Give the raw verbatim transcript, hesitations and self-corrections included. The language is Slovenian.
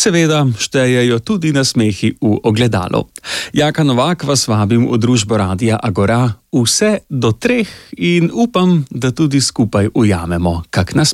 Seveda štejejo tudi nasmehi v ogledalu. Jaka Novak vas vabim v družbo Radia Agora vse do treh in upam, da tudi skupaj ujamemo kak nasmeh.